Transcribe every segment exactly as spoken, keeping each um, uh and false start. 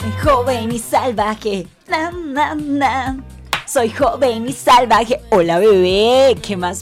Joven y salvaje, na, na, na. Soy joven y salvaje. Hola bebé, ¿qué más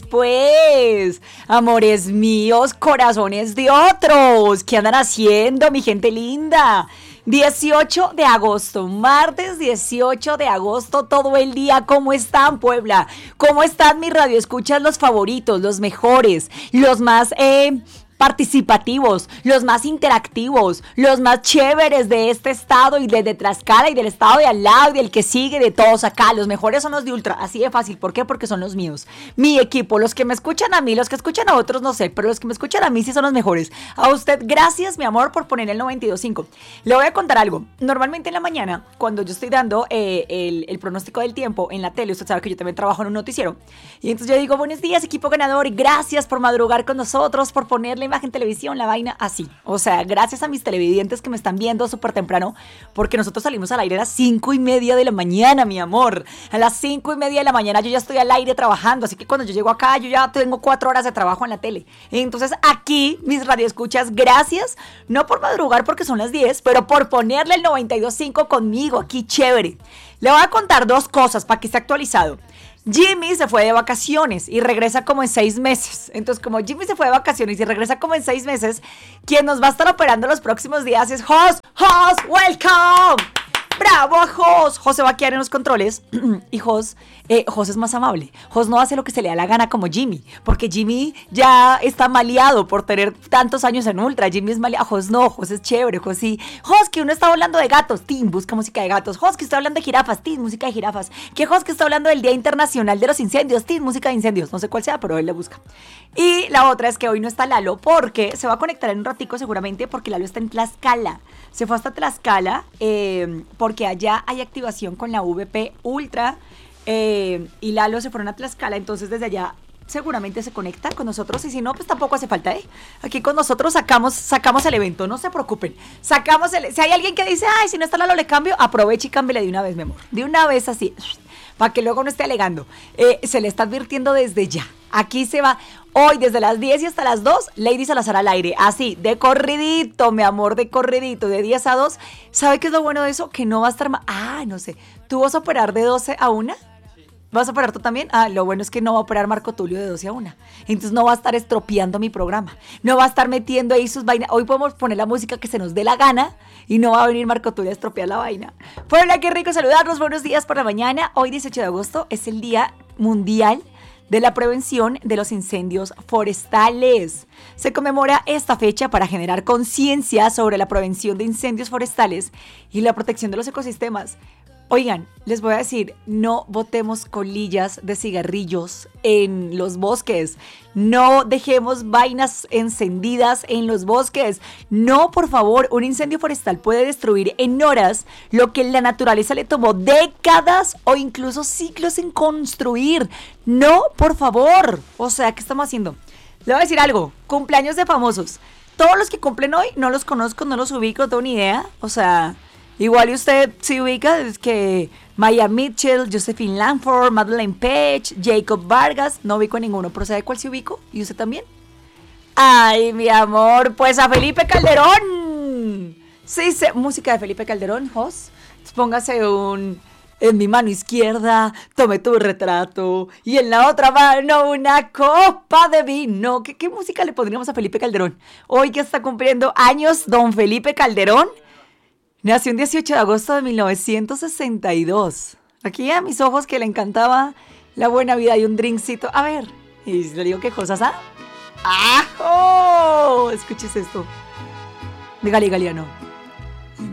pues? Amores míos, corazones de otros. ¿Qué andan haciendo, mi gente linda? dieciocho de agosto, martes dieciocho de agosto, todo el día. ¿Cómo están, Puebla? ¿Cómo están mis radioescuchas, los favoritos, los mejores, los más eh, participativos, los más interactivos, los más chéveres de este estado y de, de Tlaxcala y del estado de al lado y del que sigue, de todos acá? Los mejores son los de Ultra, así de fácil. ¿Por qué? Porque son los míos, mi equipo, los que me escuchan a mí, los que escuchan a otros no sé, pero los que me escuchan a mí sí son los mejores. A usted, gracias mi amor por poner el noventa y dos punto cinco. Le voy a contar algo. Normalmente en la mañana, cuando yo estoy dando eh, el, el pronóstico del tiempo en la tele, usted sabe que yo también trabajo en un noticiero, y entonces yo digo, buenos días equipo ganador, y gracias por madrugar con nosotros, por poner la imagen televisión, la vaina así. O sea, gracias a mis televidentes que me están viendo súper temprano, porque nosotros salimos al aire a las cinco y media de la mañana, mi amor. A las cinco y media de la mañana yo ya estoy al aire trabajando, así que cuando yo llego acá, yo ya tengo cuatro horas de trabajo en la tele. Entonces aquí, mis radioescuchas, gracias, no por madrugar porque son las diez, pero por ponerle el noventa y dos punto cinco conmigo, aquí chévere. Le voy a contar dos cosas para que esté actualizado. Jimmy se fue de vacaciones y regresa como en seis meses. Entonces, como Jimmy se fue de vacaciones y regresa como en seis meses, quien nos va a estar operando los próximos días es Jos. Jos, welcome. ¡Bravo a Jos! Jos se va a quedar en los controles y Jos, eh, Jos es más amable. Jos no hace lo que se le da la gana como Jimmy, porque Jimmy ya está maleado por tener tantos años en Ultra. Jimmy es maleado. Jos no, Jos es chévere. Jos sí. Jos, que uno está hablando de gatos. Tim, busca música de gatos. Jos, que está hablando de jirafas. Tim, música de jirafas. Que Jos, que está hablando del Día Internacional de los Incendios. Tim, música de incendios. No sé cuál sea, pero él le busca. Y la otra es que hoy no está Lalo porque se va a conectar en un ratico seguramente, porque Lalo está en Tlaxcala. Se fue hasta Tlaxcala eh, porque allá hay activación con la V P Ultra eh, y Lalo se fueron a Tlaxcala, entonces desde allá seguramente se conecta con nosotros, y si no, pues tampoco hace falta, ¿eh? Aquí con nosotros sacamos, sacamos el evento, no se preocupen. Sacamos el, si hay alguien que dice, ay, si no está Lalo le cambio, aproveche y cámbiale de una vez, mi amor. De una vez así, para que luego no esté alegando. Eh, se le está advirtiendo desde ya. Aquí se va, hoy desde las diez y hasta las dos, Lady Salazar al aire. Así, de corridito, mi amor, de corridito, de diez a dos. ¿Sabe qué es lo bueno de eso? Que no va a estar... Ma- ah, no sé. ¿Tú vas a operar de doce a una? ¿Vas a operar tú también? Ah, lo bueno es que no va a operar Marco Tulio de doce a una. Entonces no va a estar estropeando mi programa. No va a estar metiendo ahí sus vainas. Hoy podemos poner la música que se nos dé la gana y no va a venir Marco Tulio a estropear la vaina. Puebla, qué rico saludarlos. Buenos días por la mañana. Hoy, dieciocho de agosto, es el Día Mundial de la Prevención de los Incendios Forestales. Se conmemora esta fecha para generar conciencia sobre la prevención de incendios forestales y la protección de los ecosistemas. Oigan, les voy a decir, no botemos colillas de cigarrillos en los bosques, no dejemos vainas encendidas en los bosques, no, por favor. Un incendio forestal puede destruir en horas lo que la naturaleza le tomó décadas o incluso siglos en construir. No, por favor. O sea, ¿qué estamos haciendo? Le voy a decir algo, cumpleaños de famosos. Todos los que cumplen hoy, no los conozco, no los ubico, no tengo ni idea, o sea... Igual y usted se ubica, es que Maya Mitchell, Josephine Langford, Madeleine Page, Jacob Vargas, no ubico a ninguno, pero ¿sabe cuál sí ubico? ¿Y usted también? Ay, mi amor, pues a Felipe Calderón. Sí, sí, música de Felipe Calderón, Jos. Póngase un... En mi mano izquierda, tome tu retrato, y en la otra mano una copa de vino. ¿Qué, qué música le pondríamos a Felipe Calderón? Hoy que está cumpliendo años don Felipe Calderón. Nació el dieciocho de agosto de mil novecientos sesenta y dos. Aquí a mis ojos que le encantaba la buena vida y un drinkcito. A ver, y le digo qué cosas, ¿ah? ¡Ajo! Escuches esto. De Gali Galiano.